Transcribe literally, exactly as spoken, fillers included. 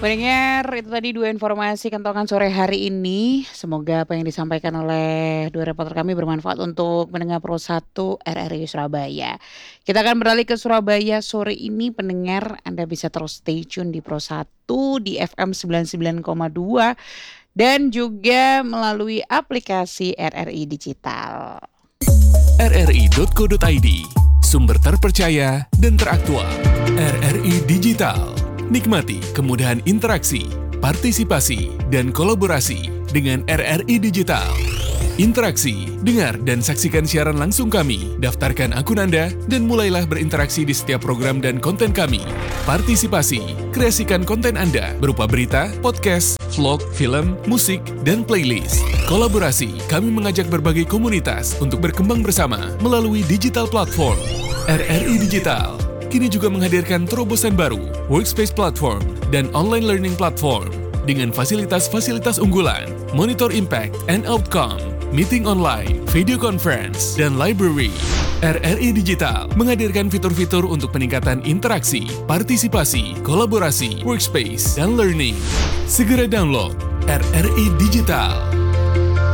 Pendengar, itu tadi dua informasi kentongan sore hari ini. Semoga apa yang disampaikan oleh dua reporter kami bermanfaat untuk pendengar Pro satu R R I Surabaya. Kita akan beralih ke Surabaya sore ini. Pendengar, Anda bisa terus stay tune di Pro satu, di F M sembilan puluh sembilan koma dua, dan juga melalui aplikasi R R I Digital. R R I titik co titik I D, sumber terpercaya dan teraktual. R R I Digital. Nikmati kemudahan interaksi, partisipasi, dan kolaborasi dengan R R I Digital. Interaksi, dengar dan saksikan siaran langsung kami, daftarkan akun Anda, dan mulailah berinteraksi di setiap program dan konten kami. Partisipasi, kreasikan konten Anda berupa berita, podcast, vlog, film, musik, dan playlist. Kolaborasi, kami mengajak berbagai komunitas untuk berkembang bersama melalui digital platform. R R I Digital kini juga menghadirkan terobosan baru, workspace platform, dan online learning platform dengan fasilitas-fasilitas unggulan, monitor impact and outcome, meeting online, video conference, dan library. R R I Digital menghadirkan fitur-fitur untuk peningkatan interaksi, partisipasi, kolaborasi, workspace, dan learning. Segera download R R I Digital.